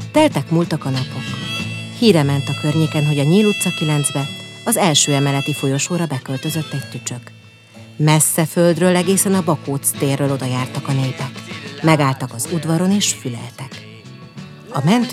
Teltek múltak a napok. Híre ment a környéken, hogy a Nyíl utca 9-be, az első emeleti folyosóra beköltözött egy tücsök. Messze földről, egészen a Bakóc térről oda jártak a népek. Megálltak az udvaron és füleltek. A mentő